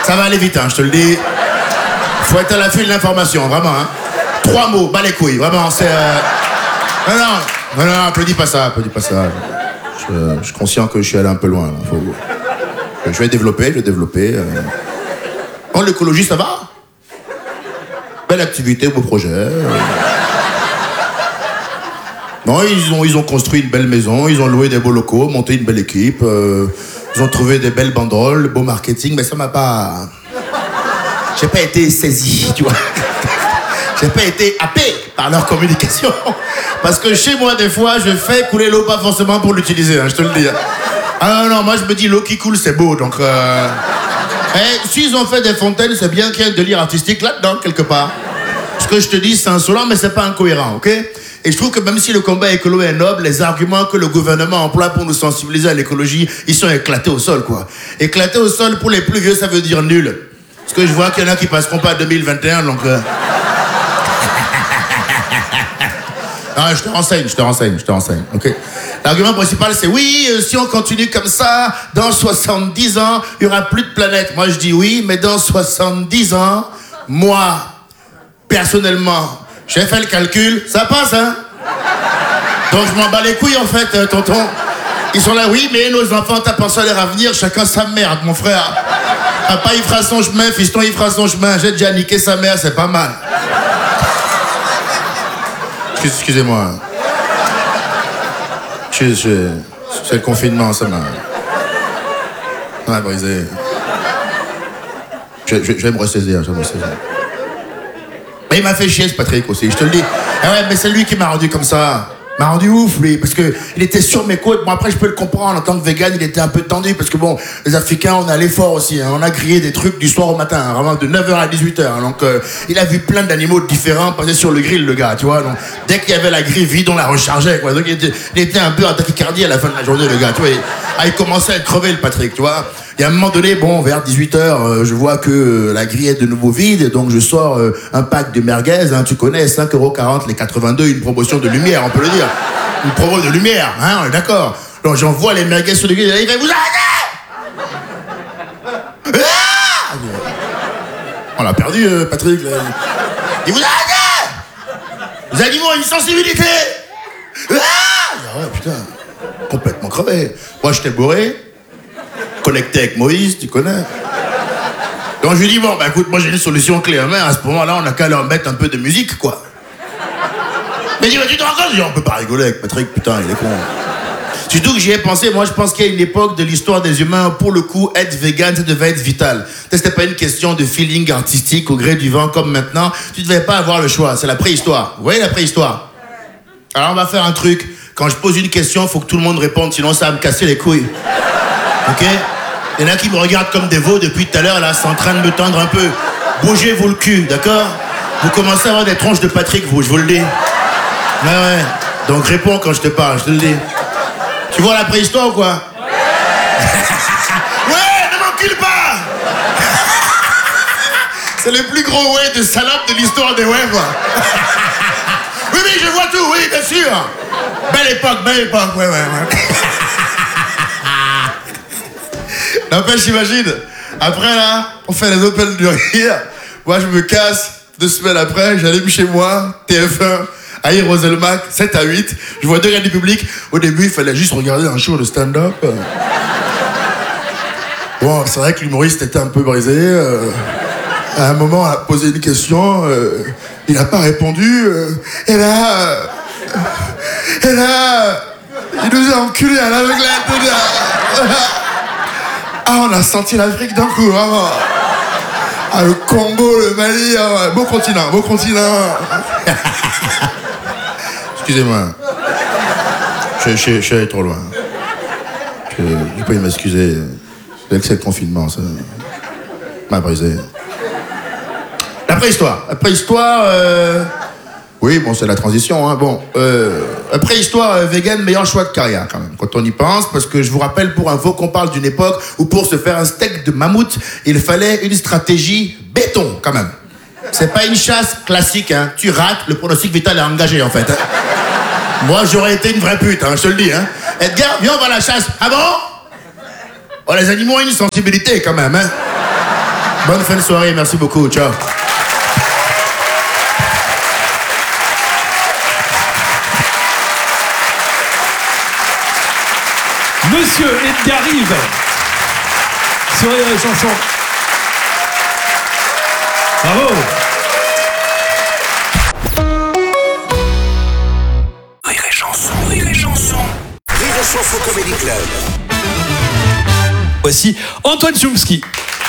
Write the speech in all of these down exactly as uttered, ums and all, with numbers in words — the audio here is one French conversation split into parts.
Ça va aller vite, hein, je te le dis. Faut être à l'affût de l'information, vraiment. Hein. Trois mots, bas les couilles, vraiment, c'est... Euh... Non, non, non, non, applaudis pas ça, applaudis pas ça. Je, je suis conscient que je suis allé un peu loin. Là. Faut... Je vais développer, je vais développer. Euh... Bon, l'écologie, ça va? Belle activité, beau projet. Euh... Non, ils ont, ils ont construit une belle maison, ils ont loué des beaux locaux, monté une belle équipe, euh... ils ont trouvé des belles banderoles, beau marketing, mais ça m'a pas... J'ai pas été saisi, tu vois. J'ai pas été happé par leur communication. Parce que chez moi, des fois, je fais couler l'eau, pas forcément pour l'utiliser, hein, je te le dis. Ah non, non, moi je me dis l'eau qui coule, c'est beau, donc... Euh... Eh, s'ils ont fait des fontaines, c'est bien qu'il y ait un délire artistique là-dedans, quelque part. Ce que je te dis, c'est insolent, mais c'est pas incohérent, ok? Et je trouve que même si le combat écolo est noble, les arguments que le gouvernement emploie pour nous sensibiliser à l'écologie, ils sont éclatés au sol, quoi. Éclatés au sol, pour les plus vieux, ça veut dire nul. Parce que je vois qu'il y en a qui passeront pas à deux mille vingt et un, donc... Euh... Ah, je te renseigne, je te renseigne, je te renseigne, ok. L'argument principal, c'est oui, euh, si on continue comme ça, dans soixante-dix ans, il n'y aura plus de planète. Moi, je dis oui, mais dans soixante-dix ans, moi, personnellement, j'ai fait le calcul, ça passe, hein. Donc, je m'en bats les couilles, en fait, euh, tonton. Ils sont là, oui, mais nos enfants, t'as pensé à leur avenir, chacun sa merde, mon frère. Papa, il fera son chemin, fiston, il fera son chemin. J'ai déjà niqué sa mère, c'est pas mal. Excusez-moi. Je, je, c'est le confinement, ça m'a... Ça m'a brisé. Je, je, je vais me ressaisir, je vais me ressaisir. Mais il m'a fait chier, ce Patrick, aussi, je te le dis. Ah ouais, mais c'est lui qui m'a rendu comme ça. M'a rendu ouf, lui, parce que il était sur mes côtes. Bon, après, je peux le comprendre, en tant que vegan, il était un peu tendu, parce que bon, les Africains, on est à l'effort aussi, hein. On a grillé des trucs du soir au matin, hein, vraiment de neuf heures à dix-huit heures. Hein. Donc, euh, il a vu plein d'animaux différents passer sur le grill, le gars, tu vois. Donc, dès qu'il y avait la grille vide, on la rechargeait, quoi. Donc, il était, il était un peu en tachycardie à la fin de la journée, le gars, tu vois. Il, ah, il commençait à être crevé, le Patrick, tu vois. Et à un moment donné, bon, vers dix-huit heures, euh, je vois que euh, la grille est de nouveau vide, donc je sors euh, un pack de merguez, hein, tu connais, cinq euros quarante les quatre-vingt-deux, une promotion de lumière, on peut le dire. Une promo de lumière, hein, on est d'accord. Donc j'envoie les merguez sur les grille, il va vous arrêter. Ah, on l'a perdu, euh, Patrick. Là. Il vous arrêtez. Les animaux ont une sensibilité. Ah, ah ouais, putain, complètement crevé. Moi, j'étais bourré. Connecté avec Moïse, tu connais. Donc je lui dis, bon, bah écoute, moi j'ai une solution clé en main, à ce moment-là, on a qu'à leur mettre un peu de musique, quoi. Mais dis, bah, tu te rends compte? Je dis, on peut pas rigoler avec Patrick, putain, il est con. Surtout que j'y ai pensé, moi je pense qu'il y a une époque de l'histoire des humains, pour le coup, être vegan, ça devait être vital. C'était pas une question de feeling artistique au gré du vent comme maintenant, tu devais pas avoir le choix, c'est la préhistoire. Vous voyez la préhistoire? Alors on va faire un truc, quand je pose une question, faut que tout le monde réponde, sinon ça va me casser les couilles. Ok? Il y en a qui me regardent comme des veaux depuis tout à l'heure, là, c'est en train de me tendre un peu. Bougez-vous le cul, d'accord? Vous commencez à avoir des tronches de Patrick, vous, je vous le dis. Ouais, ouais. Donc réponds quand je te parle, je te le dis. Tu vois la préhistoire ou quoi? Ouais, ne m'encule pas. C'est le plus gros ouais de salope de l'histoire des ouais, quoi. Oui, oui, je vois tout, oui, bien sûr. Belle époque, belle époque, ouais, ouais, ouais. N'empêche, j'imagine, après là, on fait les Open du rire. Moi, je me casse. Deux semaines après, j'allume chez moi, T F un, Aïe Roselmack, sept à huit. Je vois deux gars du public. Au début, il fallait juste regarder un show de stand-up. Bon, c'est vrai que l'humoriste était un peu brisé. Euh, à un moment, on a posé une question. Euh, il n'a pas répondu. Euh, et là... Euh, et là... Il nous a enculés à l'aveuglette. Ah, on a senti l'Afrique d'un coup, vraiment. Ah, le Congo, le Mali, ah, beau continent, beau continent. Excusez-moi. Je, je, je suis allé trop loin. Je, je peux m'excuser. Avec ce confinement, ça m'a brisé. La préhistoire. La préhistoire, euh... oui, bon, c'est la transition, hein. Bon, euh... la préhistoire euh, vegan, meilleur choix de carrière, quand même, quand on y pense, parce que je vous rappelle, pour info, qu'on parle d'une époque où pour se faire un steak de mammouth, il fallait une stratégie béton, quand même. C'est pas une chasse classique, hein. Tu rates, le pronostic vital est engagé, en fait. Hein. Moi, j'aurais été une vraie pute, hein, je te le dis, hein. Edgar, viens, on va à la chasse. Ah bon? Oh, les animaux ont une sensibilité, quand même, hein. Bonne fin de soirée, merci beaucoup, ciao. Monsieur Edgar Rive sur Rire et Chanson. Bravo. Rire et Chanson, Rire et Chanson. Rire et Chanson Comedy Club. Voici Antoine Chomsky.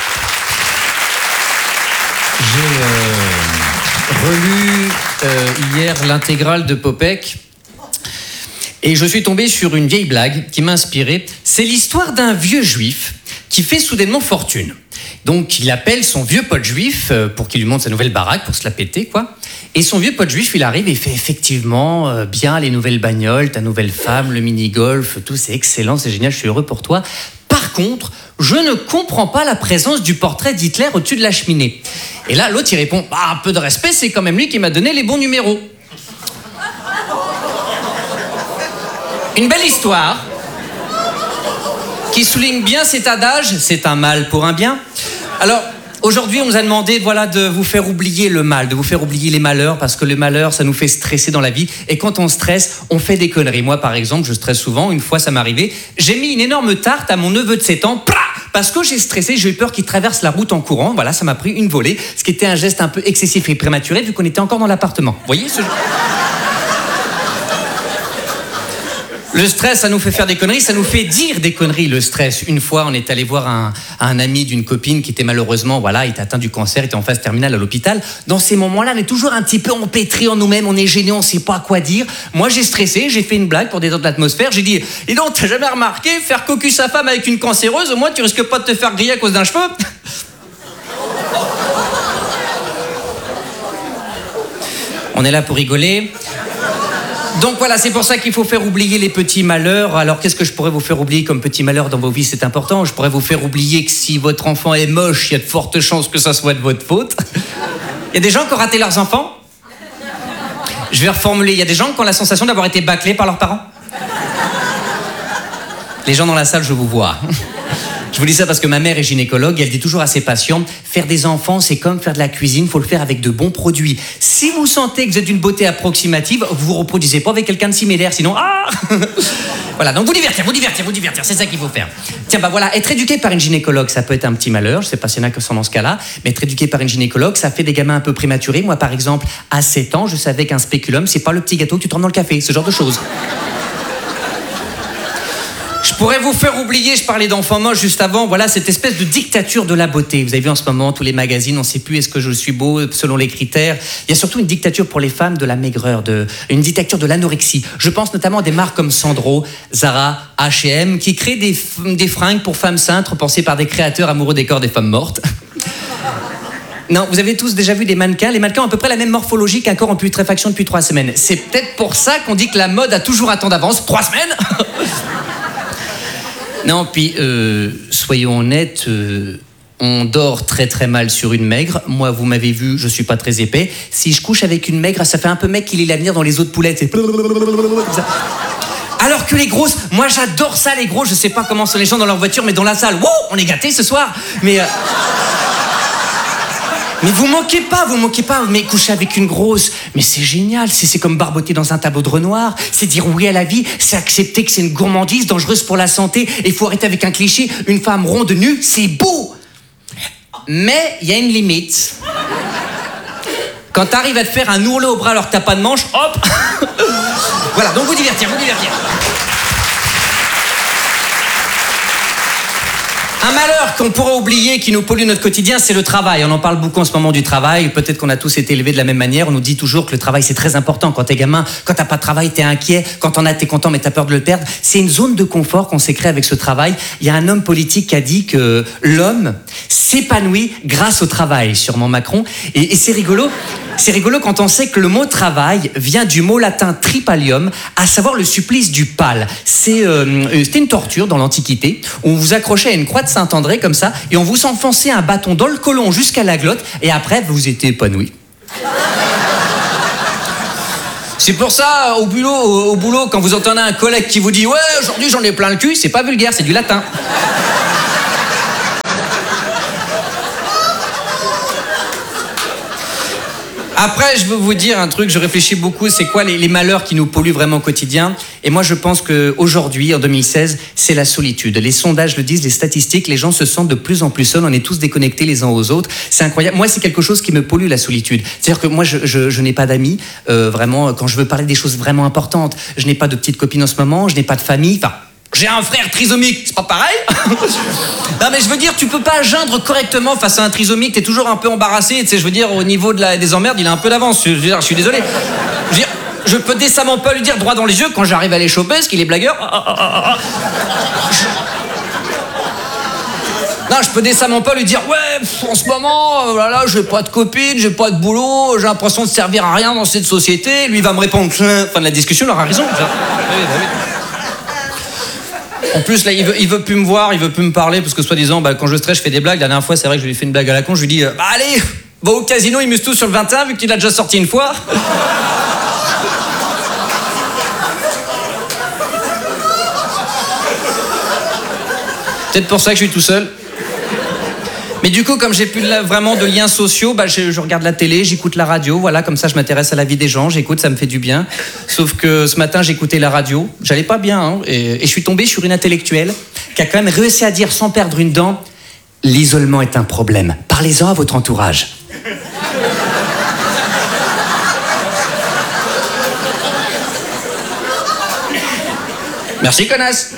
J'ai euh, relu euh, hier l'intégrale de Popek et je suis tombé sur une vieille blague qui m'a inspiré. C'est l'histoire d'un vieux juif qui fait soudainement fortune. Donc il appelle son vieux pote juif pour qu'il lui montre sa nouvelle baraque pour se la péter, quoi. Et son vieux pote juif, il arrive et il fait effectivement euh, bien les nouvelles bagnoles, ta nouvelle femme, le mini-golf, tout, c'est excellent, c'est génial, je suis heureux pour toi. Par contre, je ne comprends pas la présence du portrait d'Hitler au-dessus de la cheminée. Et là, l'autre, il répond, bah, un peu de respect, c'est quand même lui qui m'a donné les bons numéros. Une belle histoire qui souligne bien cet adage, c'est un mal pour un bien. Alors, aujourd'hui, on nous a demandé voilà, de vous faire oublier le mal, de vous faire oublier les malheurs, parce que le malheur, ça nous fait stresser dans la vie. Et quand on stresse, on fait des conneries. Moi, par exemple, je stresse souvent. Une fois, ça m'est arrivé. J'ai mis une énorme tarte à mon neveu de sept ans, plah, parce que j'ai stressé, j'ai eu peur qu'il traverse la route en courant. Voilà, ça m'a pris une volée, ce qui était un geste un peu excessif et prématuré, vu qu'on était encore dans l'appartement. Vous voyez ce... Le stress, ça nous fait faire des conneries, ça nous fait dire des conneries, le stress. Une fois, on est allé voir un, un ami d'une copine qui était malheureusement, voilà, il était atteint du cancer, il était en phase terminale à l'hôpital. Dans ces moments-là, on est toujours un petit peu empêtré en nous-mêmes, on est gêné, on sait pas quoi dire. Moi, j'ai stressé, j'ai fait une blague pour détendre l'atmosphère. J'ai dit, et donc, t'as jamais remarqué, faire cocu sa femme avec une cancéreuse, au moins, tu risques pas de te faire griller à cause d'un cheveu. On est là pour rigoler. Donc voilà, c'est pour ça qu'il faut faire oublier les petits malheurs. Alors qu'est-ce que je pourrais vous faire oublier comme petits malheurs dans vos vies, c'est important. Je pourrais vous faire oublier que si votre enfant est moche, il y a de fortes chances que ça soit de votre faute. Il y a des gens qui ont raté leurs enfants. Je vais reformuler, il y a des gens qui ont la sensation d'avoir été bâclés par leurs parents. Les gens dans la salle, je vous vois. Je vous dis ça parce que ma mère est gynécologue et elle dit toujours à ses patients, faire des enfants, c'est comme faire de la cuisine, il faut le faire avec de bons produits. Si vous sentez que vous êtes d'une beauté approximative, vous vous reproduisez pas avec quelqu'un de similaire, sinon, ah voilà, donc vous divertir, vous divertir, vous divertir, c'est ça qu'il faut faire. Tiens, bah voilà, être éduqué par une gynécologue, ça peut être un petit malheur, je sais pas s'il y en a qui sont dans ce cas-là, mais être éduqué par une gynécologue, ça fait des gamins un peu prématurés. Moi, par exemple, à sept ans, je savais qu'un spéculum, c'est pas le petit gâteau que tu trempes dans le café, ce genre de choses. Je pourrais vous faire oublier, je parlais d'enfants moches juste avant, voilà cette espèce de dictature de la beauté. Vous avez vu en ce moment tous les magazines, on ne sait plus est-ce que je suis beau selon les critères. Il y a surtout une dictature pour les femmes de la maigreur, de, une dictature de l'anorexie. Je pense notamment à des marques comme Sandro, Zara, H et M, qui créent des, des fringues pour femmes cintres pensées par des créateurs amoureux des corps des femmes mortes. Non, vous avez tous déjà vu des mannequins. Les mannequins ont à peu près la même morphologie qu'un corps en putréfaction depuis trois semaines. C'est peut-être pour ça qu'on dit que la mode a toujours un temps d'avance. Trois semaines. Non, puis, euh, soyons honnêtes, euh, on dort très très mal sur une maigre. Moi, vous m'avez vu, je suis pas très épais. Si je couche avec une maigre, ça fait un peu mec qui lit l'avenir dans les autres poulettes. C'est... Alors que les grosses, moi j'adore ça, les gros. Je sais pas comment sont les gens dans leur voiture, mais dans la salle, wow, on est gâtés ce soir. Mais... Euh... Mais vous manquez pas, vous manquez pas, mais coucher avec une grosse, mais c'est génial, c'est, c'est comme barboter dans un tableau de Renoir, c'est dire oui à la vie, c'est accepter que c'est une gourmandise dangereuse pour la santé, et il faut arrêter avec un cliché, une femme ronde nue, c'est beau. Mais il y a une limite. Quand t'arrives à te faire un ourlet au bras alors que t'as pas de manche, hop. Voilà, donc vous divertir, vous divertir. Un malheur qu'on pourrait oublier, qui nous pollue notre quotidien, c'est le travail. On en parle beaucoup en ce moment du travail. Peut-être qu'on a tous été élevés de la même manière. On nous dit toujours que le travail, c'est très important. Quand t'es gamin, quand t'as pas de travail, t'es inquiet. Quand t'en as, t'es content, mais t'as peur de le perdre. C'est une zone de confort qu'on s'est créée avec ce travail. Il y a un homme politique qui a dit que l'homme s'épanouit grâce au travail, sûrement Macron. Et, et c'est rigolo. C'est rigolo quand on sait que le mot travail vient du mot latin tripalium, à savoir le supplice du pal. C'est, euh, c'était une torture dans l'Antiquité, où on vous accrochait à une croix de Saint-André comme ça, et on vous enfonçait un bâton dans le côlon jusqu'à la glotte, et après vous étiez épanoui. C'est pour ça, au boulot, au, au boulot, quand vous entendez un collègue qui vous dit « Ouais, aujourd'hui j'en ai plein le cul », c'est pas vulgaire, c'est du latin. Après, je veux vous dire un truc, je réfléchis beaucoup, c'est quoi les, les malheurs qui nous polluent vraiment au quotidien? Et moi, je pense qu'aujourd'hui, en deux mille seize, c'est la solitude. Les sondages le disent, les statistiques, les gens se sentent de plus en plus seuls, on est tous déconnectés les uns aux autres. C'est incroyable. Moi, c'est quelque chose qui me pollue, la solitude. C'est-à-dire que moi, je, je, je n'ai pas d'amis, euh, vraiment, quand je veux parler des choses vraiment importantes. Je n'ai pas de petite copine en ce moment, je n'ai pas de famille, enfin... J'ai un frère trisomique, c'est pas pareil. Non mais je veux dire, tu peux pas geindre correctement face à un trisomique, t'es toujours un peu embarrassé, tu sais, je veux dire, au niveau de la, des emmerdes, il a un peu d'avance, je veux dire, je suis désolé. Je veux dire, je peux décemment pas lui dire droit dans les yeux quand j'arrive à les choper, parce qu'il est blagueur. Non, je peux décemment pas lui dire, ouais, pff, en ce moment, euh, voilà, j'ai pas de copine, j'ai pas de boulot, j'ai l'impression de servir à rien dans cette société. Lui, il va me répondre, fin de la discussion, il aura raison. Oui, bah oui. En plus, là, il veut, il veut plus me voir, il veut plus me parler, parce que soi-disant, bah, quand je stresse, je fais des blagues. La dernière fois, c'est vrai que je lui ai fait une blague à la con. Je lui dis, euh, bah allez, va au casino, il muse tout sur le vingt et un, vu qu'il a déjà sorti une fois. Peut-être pour ça que je suis tout seul. Mais du coup, comme j'ai plus de, vraiment de liens sociaux, bah, je, je regarde la télé, j'écoute la radio, voilà, comme ça je m'intéresse à la vie des gens, j'écoute, ça me fait du bien. Sauf que ce matin, j'écoutais la radio, j'allais pas bien, hein, et, et je suis tombé sur une intellectuelle qui a quand même réussi à dire sans perdre une dent, l'isolement est un problème, parlez-en à votre entourage. Merci, connasse.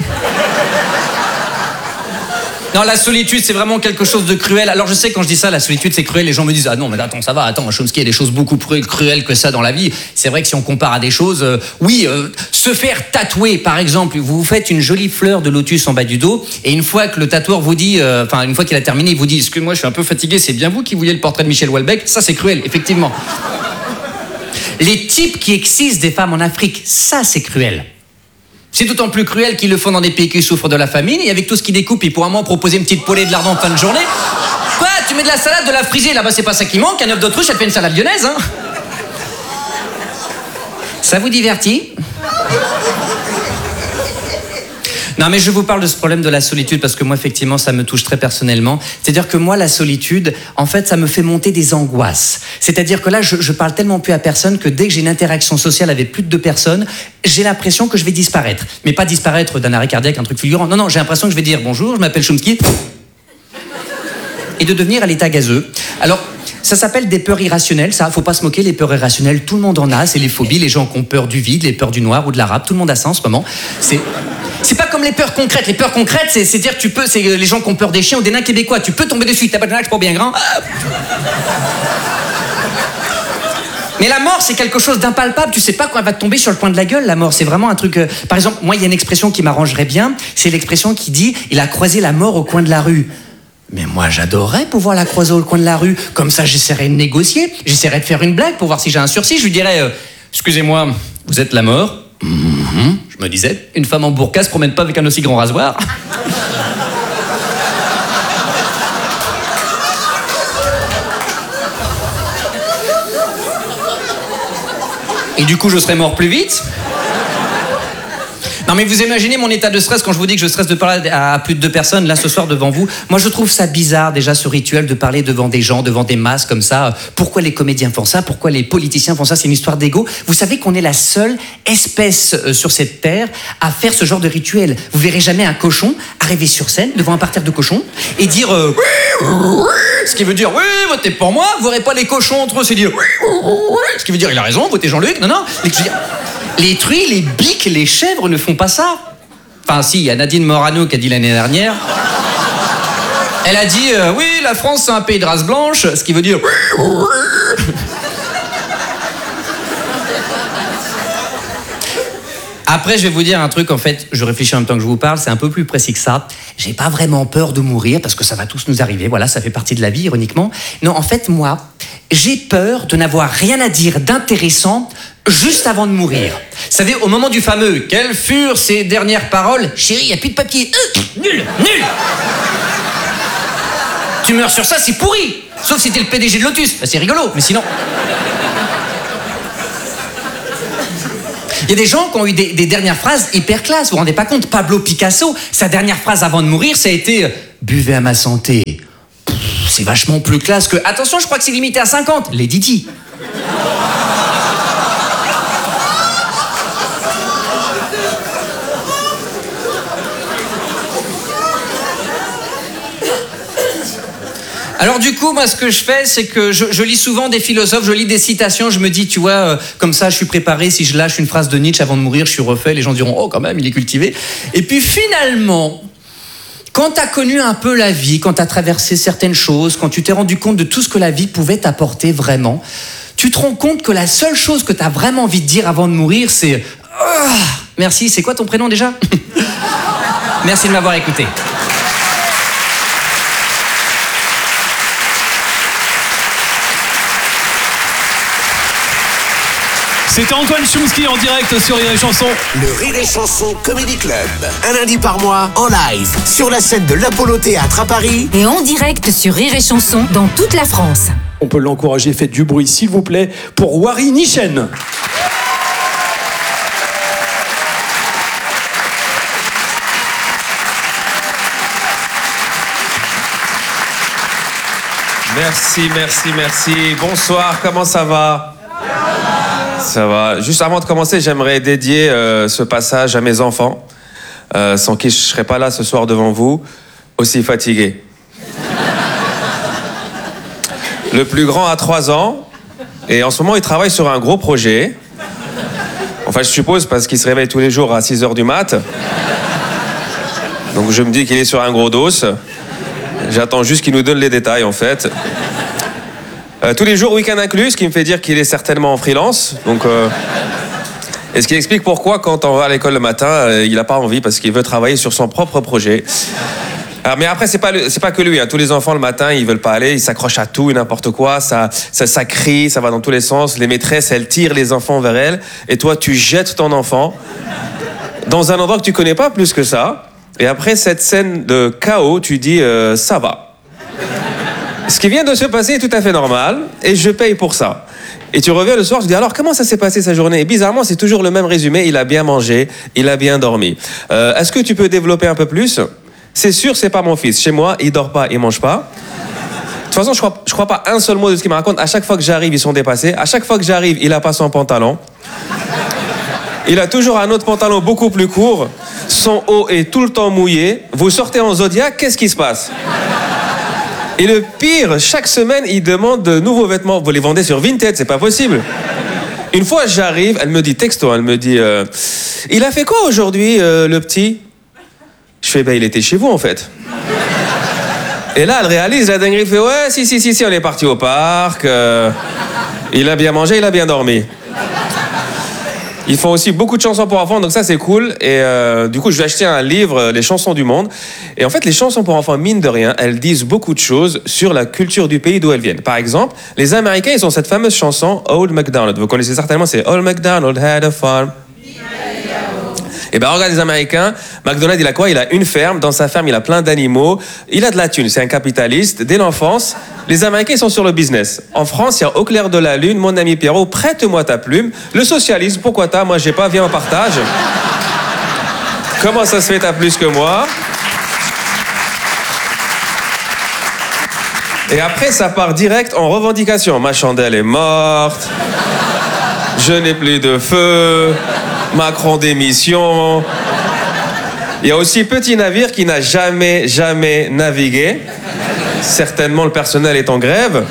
Non, la solitude, c'est vraiment quelque chose de cruel. Alors, je sais, quand je dis ça, la solitude, c'est cruel. Les gens me disent, ah non, mais attends, ça va, attends, Chomsky, il y a des choses beaucoup plus cruelles que ça dans la vie. C'est vrai que si on compare à des choses, euh, oui, euh, se faire tatouer, par exemple, vous vous faites une jolie fleur de lotus en bas du dos, et une fois que le tatoueur vous dit, enfin, euh, une fois qu'il a terminé, il vous dit, excuse-moi, je suis un peu fatigué, c'est bien vous qui vouliez le portrait de Michel Houellebecq. Ça, c'est cruel, effectivement. Les types qui excisent des femmes en Afrique, ça, c'est cruel. C'est d'autant plus cruel qu'ils le font dans des pays qui souffrent de la famine, et avec tout ce qu'ils découpent, ils pourront à un moment proposer une petite poêlée de lardon en fin de journée. Quoi, tu mets de la salade, de la frisée, là-bas c'est pas ça qui manque, un œuf d'autruche, ça te fait une salade lyonnaise, hein. Ça vous divertit? Non, mais je vous parle de ce problème de la solitude parce que moi, effectivement, ça me touche très personnellement. C'est-à-dire que moi, la solitude, en fait, ça me fait monter des angoisses. C'est-à-dire que là, je, je parle tellement plus à personne que dès que j'ai une interaction sociale avec plus de deux personnes, j'ai l'impression que je vais disparaître. Mais pas disparaître d'un arrêt cardiaque, un truc fulgurant. Non, non, j'ai l'impression que je vais dire bonjour, je m'appelle Chomsky. Et de devenir à l'état gazeux. Alors, ça s'appelle des peurs irrationnelles, ça, faut pas se moquer, les peurs irrationnelles, tout le monde en a, c'est les phobies, les gens qui ont peur du vide, les peurs du noir ou de l'arabe, tout le monde a ça en ce moment. C'est... C'est pas comme les peurs concrètes. Les peurs concrètes, c'est, c'est dire tu peux, c'est les gens qui ont peur des chiens ou des nains québécois. Tu peux tomber dessus, t'as pas de nain, c'est pas bien grand. Mais la mort, c'est quelque chose d'impalpable. Tu sais pas quand elle va te tomber sur le coin de la gueule, la mort. C'est vraiment un truc... Euh... Par exemple, moi, il y a une expression qui m'arrangerait bien. C'est l'expression qui dit « Il a croisé la mort au coin de la rue ». Mais moi, j'adorerais pouvoir la croiser au coin de la rue. Comme ça, j'essaierais de négocier. J'essaierais de faire une blague pour voir si j'ai un sursis. Je lui dirais euh, « Excusez-moi, vous êtes la mort ?» Mmh, je me disais, une femme en burqa se promène pas avec un aussi grand rasoir. Et du coup, je serais mort plus vite. Non mais vous imaginez mon état de stress quand je vous dis que je stresse de parler à plus de deux personnes là ce soir devant vous. Moi je trouve ça bizarre déjà ce rituel de parler devant des gens, devant des masses comme ça. Pourquoi les comédiens font ça? Pourquoi les politiciens font ça? C'est une histoire d'ego. Vous savez qu'on est la seule espèce euh, sur cette terre à faire ce genre de rituel. Vous verrez jamais un cochon arriver sur scène devant un parterre de cochons et dire euh, ce qui veut dire oui votez pour moi. Vous verrez pas les cochons entre eux c'est dire ce qui veut dire il a raison votez Jean-Luc. Non non. Les, les truies, les biques, les chèvres ne font pas ça. Enfin si, il y a Nadine Morano qui a dit l'année dernière. Elle a dit euh, oui, la France c'est un pays de race blanche, ce qui veut dire Après, je vais vous dire un truc, en fait, je réfléchis en même temps que je vous parle, c'est un peu plus précis que ça. J'ai pas vraiment peur de mourir, parce que ça va tous nous arriver, voilà, ça fait partie de la vie, ironiquement. Non, en fait, moi, j'ai peur de n'avoir rien à dire d'intéressant juste avant de mourir. Vous savez, au moment du fameux « Quelles furent ces dernières paroles ?» « Chérie, il n'y a plus de papier. Euh, nul, nul !» Tu meurs sur ça, c'est pourri. Sauf si t'es le P D G de Lotus, bah, c'est rigolo, mais sinon... Il y a des gens qui ont eu des, des dernières phrases hyper classe, vous vous rendez pas compte. Pablo Picasso, sa dernière phrase avant de mourir, ça a été « Buvez à ma santé ». C'est vachement plus classe que « Attention, je crois que c'est limité à cinquante ». Lady Di. Alors du coup, moi, ce que je fais, c'est que je, je lis souvent des philosophes, je lis des citations, je me dis, tu vois, euh, comme ça, je suis préparé, si je lâche une phrase de Nietzsche avant de mourir, je suis refait, les gens diront, oh, quand même, il est cultivé. Et puis finalement, quand tu as connu un peu la vie, quand tu as traversé certaines choses, quand tu t'es rendu compte de tout ce que la vie pouvait t'apporter vraiment, tu te rends compte que la seule chose que tu as vraiment envie de dire avant de mourir, c'est oh, merci, c'est quoi ton prénom déjà? Merci de m'avoir écouté. C'était Antoine Chomsky en direct sur Rire et Chanson. Le Rire et Chanson Comedy Club. Un lundi par mois, en live, sur la scène de l'Apollo Théâtre à Paris. Et en direct sur Rire et Chanson dans toute la France. On peut l'encourager, faites du bruit s'il vous plaît, pour Wari Nichen. Merci, merci, merci. Bonsoir, comment ça va ? Ça va. Juste avant de commencer, j'aimerais dédier euh, ce passage à mes enfants, euh, sans qui je ne serais pas là ce soir devant vous, aussi fatigué. Le plus grand a trois ans, et en ce moment, il travaille sur un gros projet. Enfin, je suppose, parce qu'il se réveille tous les jours à six heures du mat'. Donc je me dis qu'il est sur un gros dos. J'attends juste qu'il nous donne les détails, en fait. Euh, tous les jours, week-end inclus, ce qui me fait dire qu'il est certainement en freelance. Donc, euh... Et ce qui explique pourquoi, quand on va à l'école le matin, euh, il n'a pas envie, parce qu'il veut travailler sur son propre projet. Alors, mais après, c'est pas, le... c'est pas que lui. Hein. Tous les enfants, le matin, ils veulent pas aller, ils s'accrochent à tout et n'importe quoi. Ça, ça, ça crie, ça va dans tous les sens. Les maîtresses, elles tirent les enfants vers elles. Et toi, tu jettes ton enfant dans un endroit que tu connais pas plus que ça. Et après cette scène de chaos, tu dis euh, ça va. Ce qui vient de se passer est tout à fait normal et je paye pour ça. Et tu reviens le soir, je dis alors comment ça s'est passé sa journée? Et bizarrement, c'est toujours le même résumé, il a bien mangé, il a bien dormi. Euh, est-ce que tu peux développer un peu plus? C'est sûr, c'est pas mon fils. Chez moi, il dort pas, il mange pas. De toute façon, je crois, je crois pas un seul mot de ce qu'il me raconte. À chaque fois que j'arrive, ils sont dépassés. À chaque fois que j'arrive, il a pas son pantalon. Il a toujours un autre pantalon beaucoup plus court. Son haut est tout le temps mouillé. Vous sortez en Zodiac, qu'est-ce qui se passe? Et le pire, chaque semaine, il demande de nouveaux vêtements. Vous les vendez sur Vinted, c'est pas possible. Une fois, j'arrive, elle me dit texto, elle me dit euh, il a fait quoi aujourd'hui, euh, le petit? Je fais, ben, il était chez vous, en fait. Et là, elle réalise la dinguerie, elle fait, ouais, si, si, si, si, on est parti au parc. Euh, il a bien mangé, il a bien dormi. Ils font aussi beaucoup de chansons pour enfants, donc ça c'est cool. Et euh, du coup, je vais acheter un livre, Les chansons du monde. Et en fait, les chansons pour enfants, mine de rien, elles disent beaucoup de choses sur la culture du pays d'où elles viennent. Par exemple, les Américains, ils ont cette fameuse chanson Old MacDonald. Vous connaissez certainement, c'est Old MacDonald had a farm. Et ben regarde les Américains, McDonald's il a quoi? Il a une ferme, dans sa ferme il a plein d'animaux, il a de la thune, c'est un capitaliste. Dès l'enfance, les Américains ils sont sur le business. En France, il y a Au clair de la lune, mon ami Pierrot, prête-moi ta plume. Le socialisme, pourquoi t'as? Moi j'ai pas, viens en partage. Comment ça se fait, t'as plus que moi? Et après ça part direct en revendication. Ma chandelle est morte, je n'ai plus de feu, Macron démission. Il y a aussi Petit Navire qui n'a jamais, jamais navigué. Certainement le personnel est en grève.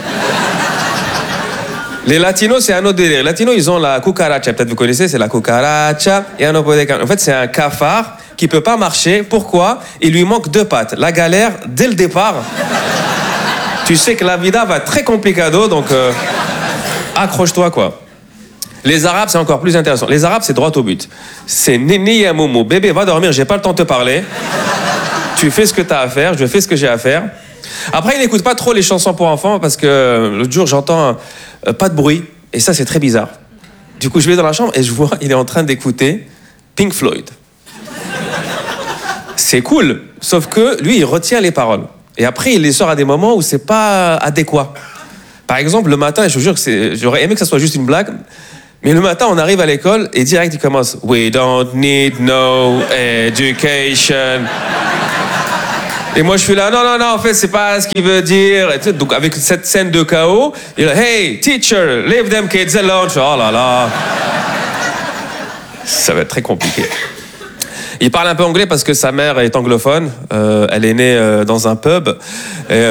Les latinos, c'est un autre délire. Les latinos, ils ont la cucaracha. Peut-être vous connaissez, c'est la cucaracha. Et un En fait, c'est un cafard qui ne peut pas marcher. Pourquoi? Il lui manque deux pattes. La galère, dès le départ. Tu sais que la vida va être très complicado, donc euh, accroche-toi, quoi. Les Arabes, c'est encore plus intéressant. Les Arabes, c'est droit au but. C'est Néni et Momo. Bébé, va dormir, j'ai pas le temps de te parler. Tu fais ce que t'as à faire, je fais ce que j'ai à faire. Après, ils n'écoutent pas trop les chansons pour enfants parce que l'autre jour, j'entends euh, pas de bruit. Et ça, c'est très bizarre. Du coup, je vais dans la chambre et je vois, il est en train d'écouter Pink Floyd. C'est cool, sauf que lui, il retient les paroles. Et après, il les sort à des moments où c'est pas adéquat. Par exemple, le matin, je vous jure que c'est, j'aurais aimé que ça soit juste une blague. Mais le matin, on arrive à l'école et direct, il commence « We don't need no education ». Et moi, je suis là, non, non, non, en fait, c'est pas ce qu'il veut dire. Et tout. Donc, avec cette scène de chaos, il est là, hey, teacher, leave them kids alone. Je fais, oh là là. Ça va être très compliqué. Il parle un peu anglais parce que sa mère est anglophone. Euh, elle est née euh, dans un pub. Et, euh,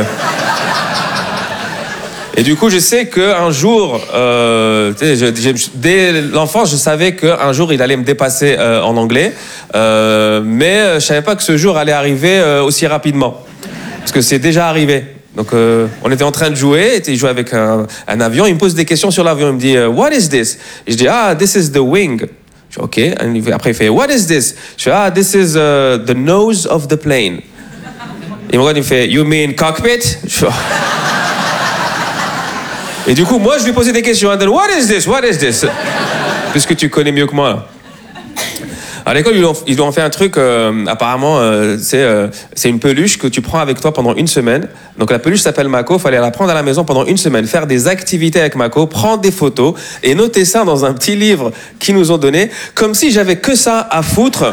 et du coup, je sais qu'un jour, euh, je, je, dès l'enfance, je savais qu'un jour, il allait me dépasser euh, en anglais. Euh, mais je savais pas que ce jour allait arriver euh, aussi rapidement. Parce que c'est déjà arrivé. Donc, euh, on était en train de jouer, il jouait avec un, un avion. Il me pose des questions sur l'avion. Il me dit, What is this? Et je dis, ah, this is the wing. Je dis, OK. Et après, il fait, What is this? Je dis, ah, this is uh, the nose of the plane. Il me regarde, il me fait, You mean cockpit? Je dis, oh. Et du coup, moi, je lui posais des questions. And then, what is this? What is this? Puisque tu connais mieux que moi, là. À l'école, ils ont, ils ont fait un truc, euh, apparemment, euh, c'est, euh, c'est une peluche que tu prends avec toi pendant une semaine. Donc la peluche s'appelle Mako, il fallait la prendre à la maison pendant une semaine, faire des activités avec Mako, prendre des photos et noter ça dans un petit livre qu'ils nous ont donné, comme si j'avais que ça à foutre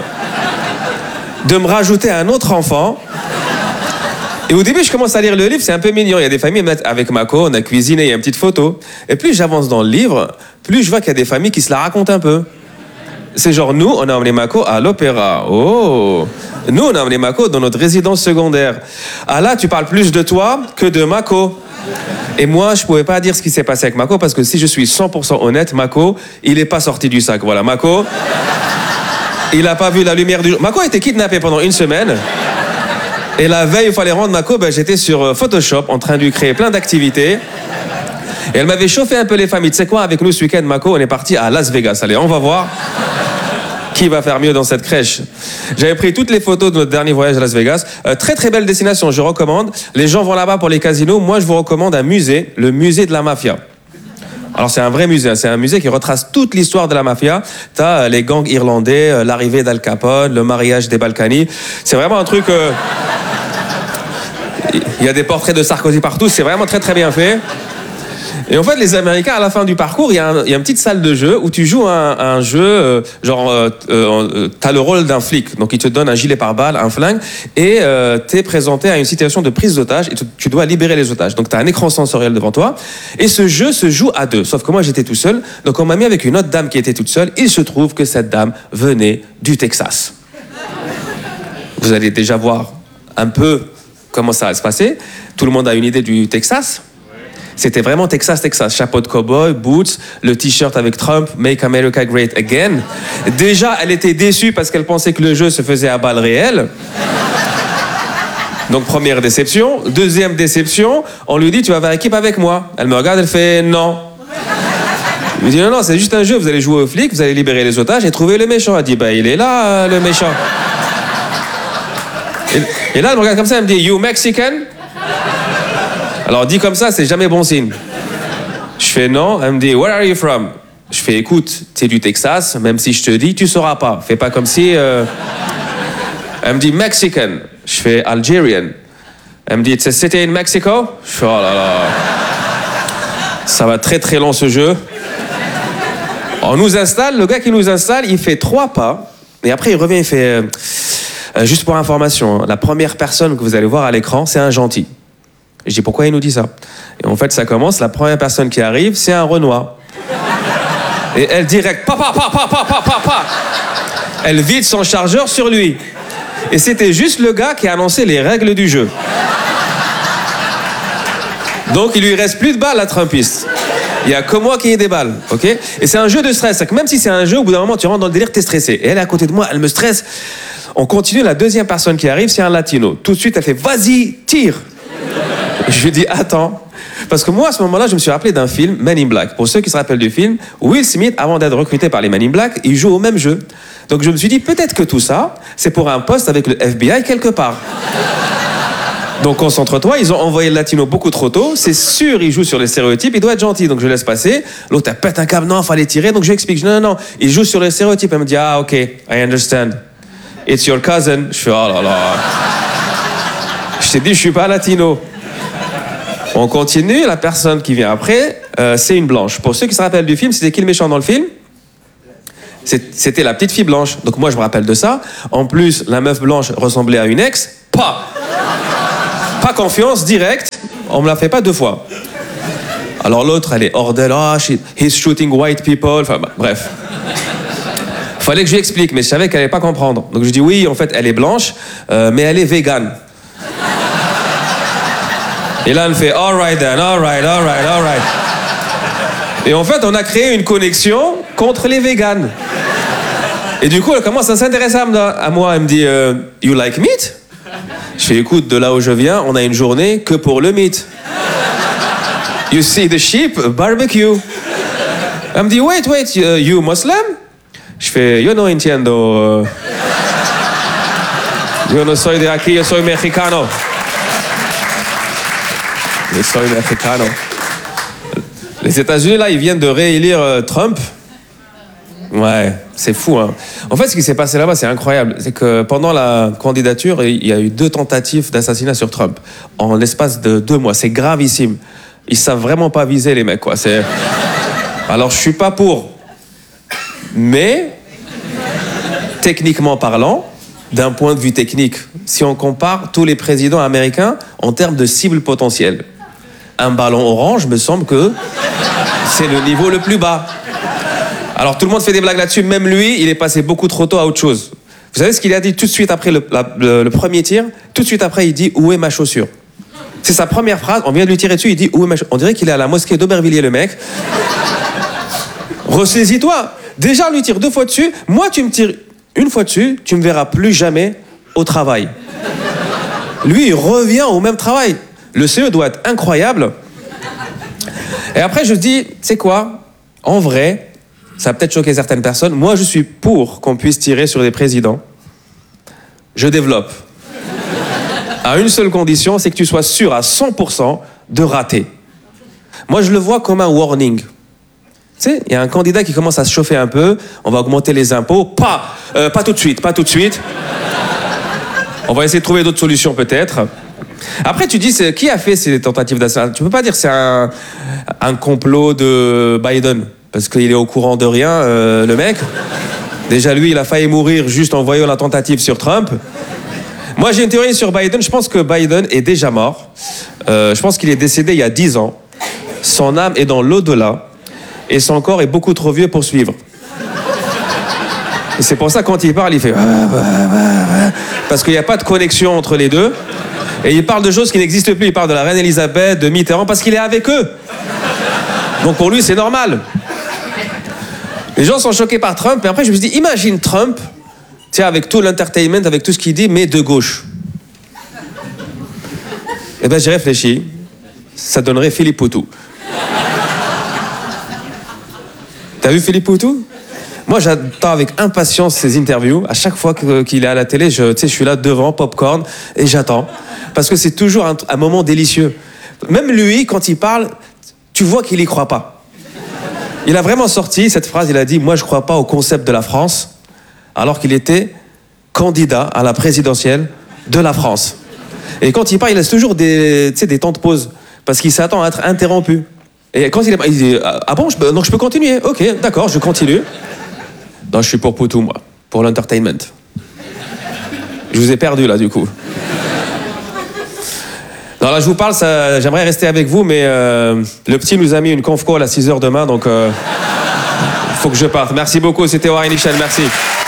de me rajouter un autre enfant. Et au début, je commence à lire le livre, c'est un peu mignon. Il y a des familles avec Mako, on a cuisiné, il y a une petite photo. Et plus j'avance dans le livre, plus je vois qu'il y a des familles qui se la racontent un peu. C'est genre, nous, on a emmené Mako à l'opéra. Oh! Nous, on a emmené Mako dans notre résidence secondaire. Ah là, tu parles plus de toi que de Mako. Et moi, je pouvais pas dire ce qui s'est passé avec Mako, parce que si je suis cent pour cent honnête, Mako, il est pas sorti du sac. Voilà, Mako, il a pas vu la lumière du jour. Mako a été kidnappé pendant une semaine. Et la veille, il fallait rendre Mako, ben, j'étais sur Photoshop, en train de lui créer plein d'activités. Et elle m'avait chauffé un peu les familles. Tu sais quoi, avec nous, ce week-end, Mako, on est parti à Las Vegas. Allez, on va voir qui va faire mieux dans cette crèche. J'avais pris toutes les photos de notre dernier voyage à Las Vegas. Euh, très, très belle destination, je recommande. Les gens vont là-bas pour les casinos. Moi, je vous recommande un musée, le musée de la mafia. Alors, c'est un vrai musée. C'est un musée qui retrace toute l'histoire de la mafia. T'as euh, les gangs irlandais, euh, l'arrivée d'Al Capone, le mariage des Balkany. C'est vraiment un truc... Euh... Il y a des portraits de Sarkozy partout. C'est vraiment très, très bien fait. Et en fait, les Américains, à la fin du parcours, il y a, un, il y a une petite salle de jeu où tu joues un, un jeu, euh, genre, euh, euh, t'as le rôle d'un flic. Donc, ils te donnent un gilet pare-balles, un flingue, et euh, t'es présenté à une situation de prise d'otage, et tu, tu dois libérer les otages. Donc, t'as un écran sensoriel devant toi, et ce jeu se joue à deux. Sauf que moi, j'étais tout seul, donc on m'a mis avec une autre dame qui était toute seule. Il se trouve que cette dame venait du Texas. Vous allez déjà voir un peu comment ça va se passer. Tout le monde a une idée du Texas? C'était vraiment Texas, Texas. Chapeau de cow-boy, boots, le t-shirt avec Trump, Make America Great Again. Déjà, elle était déçue parce qu'elle pensait que le jeu se faisait à balles réelles. Donc, première déception. Deuxième déception, on lui dit, tu vas faire équipe avec moi. Elle me regarde, elle fait, non. Je lui dis, non, non, c'est juste un jeu. Vous allez jouer aux flics, vous allez libérer les otages et trouver le méchant. Elle dit, bah, il est là, euh, le méchant. Et, et là, elle me regarde comme ça, elle me dit, you Mexican? Alors, dit comme ça, c'est jamais bon signe. Je fais non. Elle me dit, where are you from? Je fais, écoute, t'es du Texas, même si je te dis, tu sauras pas. Fais pas comme si... Euh... Elle me dit, Mexican. Je fais, Algerian. Elle me dit, it's a city in Mexico? Je fais, oh là là. Ça va très très long ce jeu. On nous installe, le gars qui nous installe, il fait trois pas. Et après, il revient, il fait, euh, juste pour information, la première personne que vous allez voir à l'écran, c'est un gentil. Et je dis, pourquoi il nous dit ça? Et en fait, ça commence, la première personne qui arrive, c'est un Renoir. Et elle direct, papa, papa, papa, papa. Elle vide son chargeur sur lui. Et c'était juste le gars qui a annoncé les règles du jeu. Donc, il lui reste plus de balles à Trumpiste. Il y a que moi qui ai des balles, ok? Et c'est un jeu de stress. C'est que même si c'est un jeu, au bout d'un moment, tu rentres dans le délire, t'es stressé. Et elle est à côté de moi, elle me stresse. On continue, la deuxième personne qui arrive, c'est un latino. Tout de suite, elle fait, vas-y, tire. Je lui dis, attends. Parce que moi, à ce moment-là, je me suis rappelé d'un film, Men in Black. Pour ceux qui se rappellent du film, Will Smith, avant d'être recruté par les Men in Black, il joue au même jeu. Donc je me suis dit, peut-être que tout ça, c'est pour un poste avec le F B I quelque part. Donc concentre-toi, ils ont envoyé le latino beaucoup trop tôt. C'est sûr, il joue sur les stéréotypes, il doit être gentil. Donc je laisse passer. L'autre, elle pète un câble, non, il fallait tirer. Donc je lui explique, non, non, non, il joue sur les stéréotypes. Elle me dit, ah, ok, I understand. It's your cousin. Je fais, oh là là. Je t'ai dit, je suis pas latino. On continue, la personne qui vient après, euh, c'est une blanche. Pour ceux qui se rappellent du film, c'était qui le méchant dans le film? C'était la petite fille blanche. Donc moi, je me rappelle de ça. En plus, la meuf blanche ressemblait à une ex, Pas. Pas confiance, direct. On me l'a fait pas deux fois. Alors l'autre, elle est hors d'elle. Ah, oh, he's shooting white people. Enfin, bah, bref. Fallait que je lui explique, mais je savais qu'elle allait pas comprendre. Donc je dis oui, en fait, elle est blanche, euh, mais elle est végane. Et là, elle me fait all right then, all right, all right, all right. Et en fait, on a créé une connexion contre les véganes. Et du coup, elle commence à s'intéresser à moi. Elle me dit euh, you like meat? Je fais écoute, de là où je viens, on a une journée que pour le meat. You see the sheep, barbecue. Elle me dit wait, wait, uh, you Muslim? Je fais yo no entiendo. Uh, yo no soy de aquí, yo soy mexicano. Yo soy mexicano. Les États-Unis, là, ils viennent de réélire euh, Trump. Ouais, c'est fou, hein. En fait, ce qui s'est passé là-bas, c'est incroyable. C'est que pendant la candidature, il y a eu deux tentatives d'assassinat sur Trump. En l'espace de deux mois. C'est gravissime. Ils savent vraiment pas viser, les mecs, quoi. C'est... Alors, je suis pas pour. Mais, techniquement parlant, d'un point de vue technique, si on compare tous les présidents américains en termes de cible potentielle, un ballon orange, me semble que c'est le niveau le plus bas. Alors tout le monde fait des blagues là-dessus, même lui, il est passé beaucoup trop tôt à autre chose. Vous savez ce qu'il a dit tout de suite après le, la, le, le premier tir? Tout de suite après, il dit « Où est ma chaussure ?» C'est sa première phrase, on vient de lui tirer dessus, il dit « Où est ma chaussure ?» On dirait qu'il est à la mosquée d'Aubervilliers, le mec. Ressaisis-toi. Déjà, on lui tire deux fois dessus. Moi, tu me tires une fois dessus, tu me verras plus jamais au travail. Lui, il revient au même travail. Le C E doit être incroyable. Et après, je me dis, tu sais quoi? En vrai, ça va peut-être choquer certaines personnes. Moi, je suis pour qu'on puisse tirer sur des présidents. Je développe. À une seule condition, c'est que tu sois sûr à cent pour cent de rater. Moi, je le vois comme un warning. Tu sais, il y a un candidat qui commence à se chauffer un peu. On va augmenter les impôts. Pas, euh, pas tout de suite, pas tout de suite. On va essayer de trouver d'autres solutions peut-être. Après, tu dis, c'est, qui a fait ces tentatives d'assassinat? Tu peux pas dire que c'est un, un complot de Biden, parce qu'il est au courant de rien, euh, le mec. Déjà, lui, il a failli mourir juste en voyant la tentative sur Trump. Moi, j'ai une théorie sur Biden. Je pense que Biden est déjà mort. Euh, je pense qu'il est décédé il y a dix ans. Son âme est dans l'au-delà. Et son corps est beaucoup trop vieux pour suivre. Et c'est pour ça, quand il parle, il fait... Parce qu'il n'y a pas de connexion entre les deux. Et il parle de choses qui n'existent plus. Il parle de la reine Elisabeth, de Mitterrand, parce qu'il est avec eux. Donc pour lui, c'est normal. Les gens sont choqués par Trump. Et après, je me suis dit, imagine Trump, tiens, avec tout l'entertainment, avec tout ce qu'il dit, mais de gauche. Eh bien, j'ai réfléchi. Ça donnerait Philippe Poutou. T'as vu Philippe Poutou? Moi, j'attends avec impatience ses interviews. À chaque fois qu'il est à la télé, je, tu sais, je suis là devant, popcorn, et j'attends. Parce que c'est toujours un, un moment délicieux. Même lui, quand il parle, tu vois qu'il y croit pas. Il a vraiment sorti cette phrase, il a dit « Moi, je crois pas au concept de la France », alors qu'il était candidat à la présidentielle de la France. Et quand il parle, il laisse toujours des, tu sais, des temps de pause, parce qu'il s'attend à être interrompu. Et quand il, est, il dit « Ah bon, je, donc je peux continuer? Ok, d'accord, je continue. » Non, je suis pour Poutou, moi. Pour l'entertainment. Je vous ai perdu, là, du coup. Non, là, je vous parle, ça, j'aimerais rester avec vous, mais euh, le petit nous a mis une conf call à six heures demain, donc il euh, faut que je parte. Merci beaucoup, c'était Warren Michel, merci.